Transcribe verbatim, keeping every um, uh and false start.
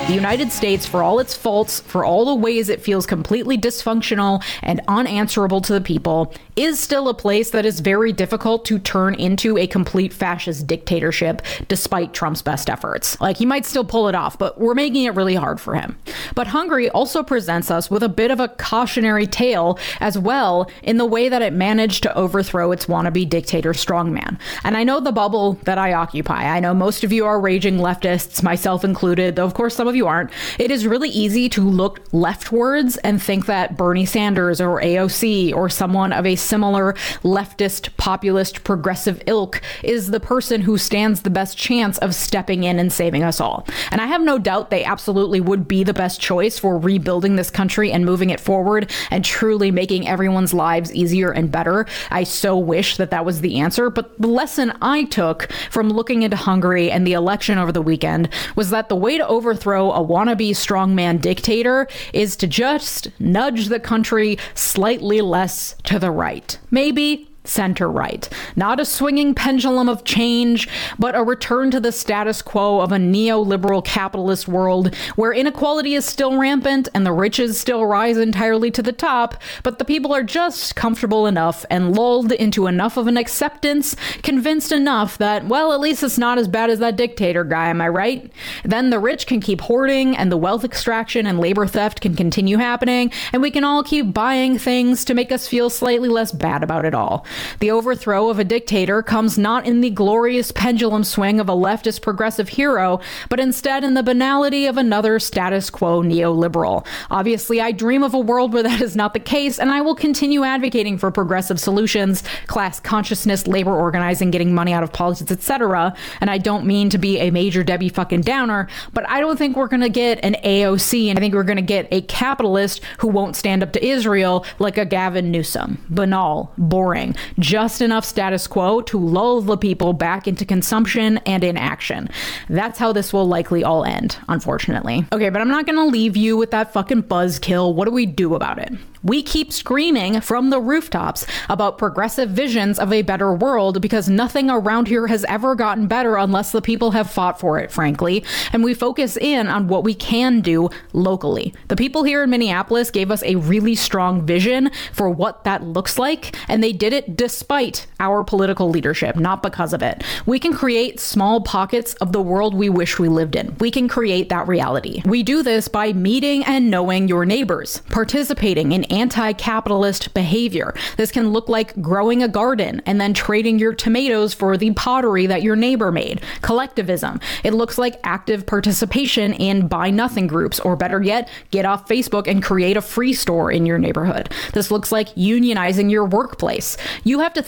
The United States, for all its faults, for all the ways it feels completely dysfunctional and unanswerable to the people, is still a place that is very difficult to turn into a complete fascist dictatorship despite Trump's best efforts. Like, he might still pull it off, but we're making it really hard for him. But Hungary also presents us with a bit of a cautionary tale as well in the way that it managed to overthrow its wannabe dictator strongman. And I know the bubble that I occupy. I know most of you are raging leftists, myself included, though of course some of you aren't. It is really easy to look leftwards and think that Bernie Sanders or A O C or someone of a similar leftist, populist, progressive ilk is the person who stands the best chance of stepping in and saving us all. And I have no doubt they absolutely would be the best choice for rebuilding this country and moving it forward and truly making everyone's lives easier and better. I so wish that that was the answer. But the lesson I took from looking into Hungary and the election over the weekend was that the way to overthrow a wannabe strongman dictator is to just nudge the country slightly less to the right. Maybe center-right. Not a swinging pendulum of change, but a return to the status quo of a neoliberal capitalist world where inequality is still rampant and the riches still rise entirely to the top, but the people are just comfortable enough and lulled into enough of an acceptance, convinced enough that, well, at least it's not as bad as that dictator guy, am I right? Then the rich can keep hoarding and the wealth extraction and labor theft can continue happening, and we can all keep buying things to make us feel slightly less bad about it all. The overthrow of a dictator comes not in the glorious pendulum swing of a leftist progressive hero, but instead in the banality of another status quo neoliberal. Obviously, I dream of a world where that is not the case, and I will continue advocating for progressive solutions, class consciousness, labor organizing, getting money out of politics, et cetera. And I don't mean to be a major Debbie fucking Downer, but I don't think we're going to get an A O C, and I think we're going to get a capitalist who won't stand up to Israel like a Gavin Newsom. Banal, boring. Just enough status quo to lull the people back into consumption and inaction. That's how this will likely all end, unfortunately. Okay, but I'm not gonna leave you with that fucking buzzkill. What do we do about it? We keep screaming from the rooftops about progressive visions of a better world because nothing around here has ever gotten better unless the people have fought for it, frankly. And we focus in on what we can do locally. The people here in Minneapolis gave us a really strong vision for what that looks like, and they did it despite our political leadership, not because of it. We can create small pockets of the world we wish we lived in. We can create that reality. We do this by meeting and knowing your neighbors, participating in anti-capitalist behavior. This can look like growing a garden and then trading your tomatoes for the pottery that your neighbor made. Collectivism. It looks like active participation in buy nothing groups, or better yet, get off Facebook and create a free store in your neighborhood. This looks like unionizing your workplace. You have to think